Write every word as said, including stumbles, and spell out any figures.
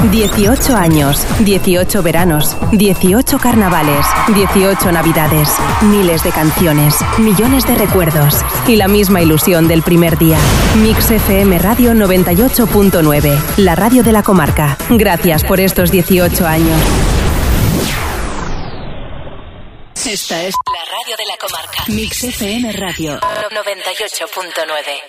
dieciocho años, dieciocho veranos, dieciocho carnavales, dieciocho navidades, miles de canciones, millones de recuerdos y la misma ilusión del primer día. Mix F M Radio noventa y ocho punto nueve, la radio de la comarca. Gracias por estos dieciocho años. Esta es la radio de la comarca. Mix F M Radio noventa y ocho punto nueve.